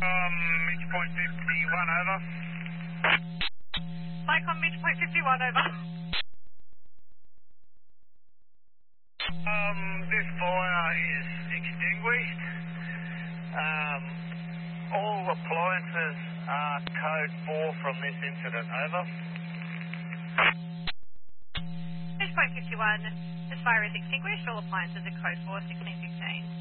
Mitch point 51 over. Flycom Mitch point 51 over. This fire is extinguished. All appliances are code 4 from this incident, over. Mitch point 51, this fire is extinguished, all appliances are code 4, 1615.